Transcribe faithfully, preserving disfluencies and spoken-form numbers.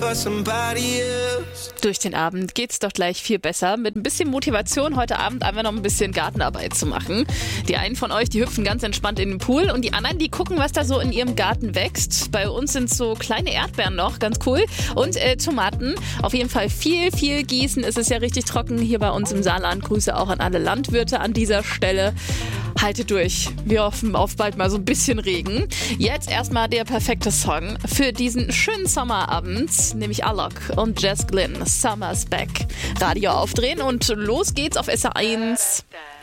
Durch den Abend geht's doch gleich viel besser. Mit ein bisschen Motivation heute Abend einfach noch ein bisschen Gartenarbeit zu machen. Die einen von euch, die hüpfen ganz entspannt in den Pool und die anderen, die gucken, was da so in ihrem Garten wächst. Bei uns sind so kleine Erdbeeren noch, ganz cool. Und äh, Tomaten. Auf jeden Fall viel, viel gießen. Es ist ja richtig trocken hier bei uns im Saarland. Grüße auch an alle Landwirte an dieser Stelle. Haltet durch. Wir hoffen auf bald mal so ein bisschen Regen. Jetzt erstmal der perfekte Song für diesen schönen Sommerabend, nämlich Alok und Jess Glynn, Summer's Back. Radio aufdrehen und los geht's auf S R eins.